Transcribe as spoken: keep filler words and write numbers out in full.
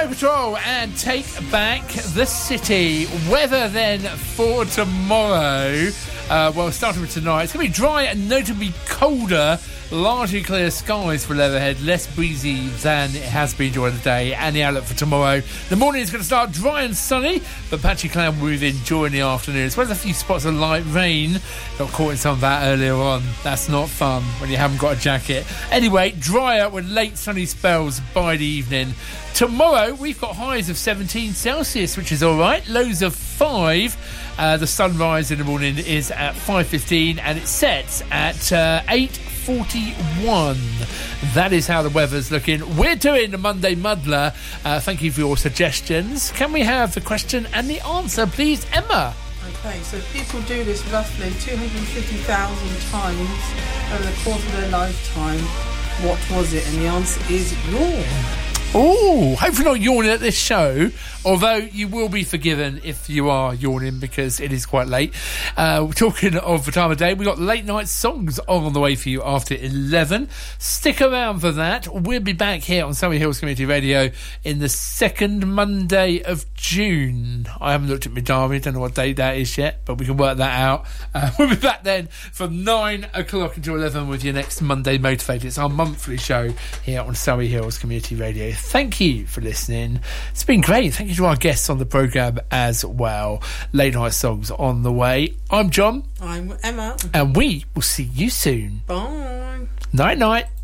Patrol and Take Back the City. Weather then for tomorrow. Uh, well, starting with tonight, it's going to be dry and notably colder. Largely clear skies for Leatherhead, less breezy than it has been during the day. And the outlook for tomorrow, the morning is going to start dry and sunny, but patchy cloud will move in during the afternoon, as well as a few spots of light rain. Got caught in some of that earlier on. That's not fun when you haven't got a jacket. Anyway, drier with late sunny spells by the evening. Tomorrow we've got highs of seventeen Celsius, which is all right. Lows of five. Uh, the sunrise in the morning is at five fifteen and it sets at uh, eight forty-one. That is how the weather's looking. We're doing the Monday Muddler. Uh, thank you for your suggestions. Can we have the question and the answer, please, Emma? Okay, so people do this roughly two hundred fifty thousand times over the course of their lifetime. What was it? And the answer is yawn. Oh, hopefully not yawning at this show, although you will be forgiven if you are yawning because it is quite late. Uh, we're talking of the time of day. We've got late night songs on the way for you after eleven. Stick around for that. We'll be back here on Surrey Hills Community Radio in the second Monday of June. I haven't looked at my diary, don't know what date that is yet, but we can work that out. Uh, we'll be back then from nine o'clock until eleven with your next Monday Motivated. It's our monthly show here on Surrey Hills Community Radio. Thank you for listening. It's been great. Thank you to our guests on the programme as well. Late night songs on the way. I'm John. I'm Emma. And we will see you soon. Bye. Night night.